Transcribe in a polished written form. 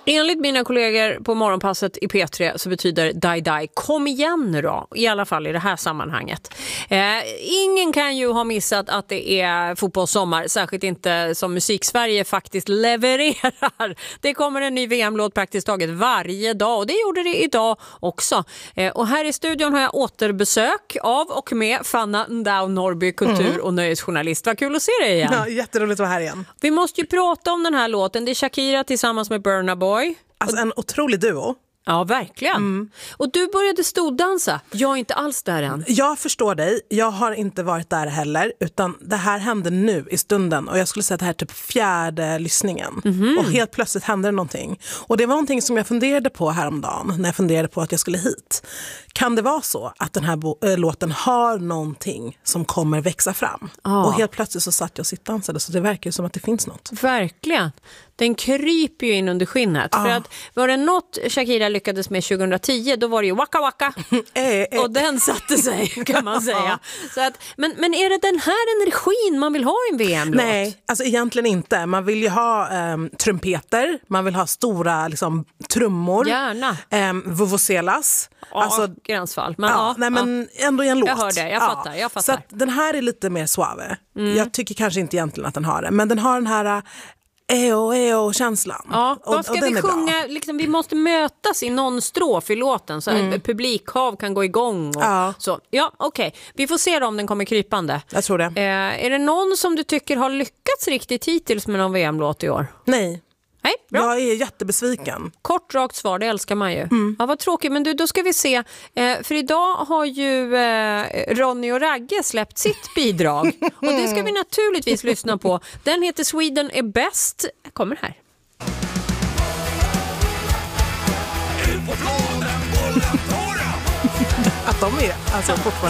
Enligt mina kollegor på morgonpasset i P3 så betyder die die kom igen nu då, i alla fall i det här sammanhanget. Ingen kan ju ha missat att det är fotbollssommar, särskilt inte som Musiksverige faktiskt levererar. Det kommer en ny VM-låt praktiskt taget varje dag och det gjorde det idag också. Och här i studion har jag återbesök av och med Fanna Ndao Norby, kultur- och nöjesjournalist. Vad kul att se dig igen. Ja, jätteroligt att vara här igen. Vi måste ju prata om den här låten. Det är Shakira tillsammans med Burna Boy. Alltså en otrolig duo. Ja, verkligen. Och du började stoddansa. Jag är inte alls där än. Jag förstår dig. Jag har inte varit där heller. Utan det här hände nu i stunden. Och jag skulle säga att det här är typ 4:e lyssningen. Och helt plötsligt hände det någonting. Och det var någonting som jag funderade på häromdagen. När jag funderade på att jag skulle hit. Kan det vara så att den här låten har någonting som kommer växa fram? Och helt plötsligt så satt jag och sittdansade. Så det verkar som att det finns något. Verkligen. Den kryper ju in under skinnet. För att var det något Shakira lyckades med 2010, då var det ju Waka Waka. Och den satte sig, kan man säga. Så att, men är det den här energin man vill ha i en VM-låt? Nej, alltså egentligen inte. Man vill ju ha trumpeter, man vill ha stora liksom, trummor. Gärna. Vuvuzelas. Ja, alltså, gränsfall. Men, men ändå i en låt. Jag hör det, jag fattar. Så att den här är lite mer suave. Jag tycker kanske inte egentligen att den har det. Men den har den här känslan. Ja, och, vad ska vi sjunga? Liksom, vi måste mötas i någon strof i låten så att publikhav kan gå igång. Och så. Ja, okej. Vi får se om den kommer krypande. Jag tror det. Är det någon som du tycker har lyckats riktigt hittills med någon VM-låt i år? Nej. Nej, bra. Jag är jättebesviken. Kort, rakt svar, det älskar man ju. Ja, vad tråkigt, men då ska vi se. För idag har ju Ronny och Ragge släppt sitt bidrag. Och det ska vi naturligtvis lyssna på. Den heter Sweden är bäst. Kommer här. Att de är alltså fortfarande